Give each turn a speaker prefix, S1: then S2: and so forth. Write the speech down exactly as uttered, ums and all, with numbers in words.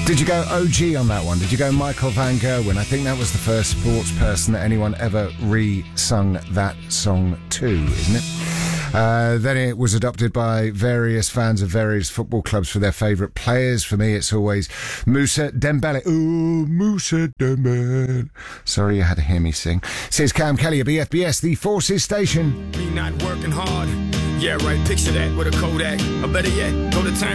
S1: Did you go O G on that one? Did you go Michael Van Gerwen? I think that was the first sports person that anyone ever re-sung that song to, isn't it? Uh, then it was adopted by various fans of various football clubs for their favourite players. For me, it's always Moussa Dembele. Oh, Moussa Dembele. Sorry you had to hear me sing. Says Cam Kelly at B F B S, the Forces Station.
S2: Me not working hard. Yeah, right, picture that with a Kodak. Or better yet, go to town.